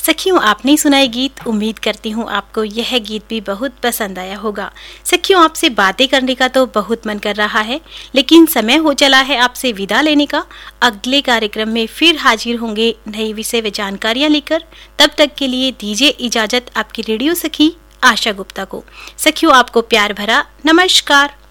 सखियों, आपने सुना ये गीत। उम्मीद करती हूँ आपको यह गीत भी बहुत पसंद आया होगा। सखियों, आपसे बातें करने का तो बहुत मन कर रहा है, लेकिन समय हो चला है आपसे विदा लेने का। अगले कार्यक्रम में फिर हाजिर होंगे नई विषय व जानकारियां लेकर। तब तक के लिए दीजिए इजाजत आपकी रेडियो सखी आशा गुप्ता को। सखियों, आपको प्यार भरा नमस्कार।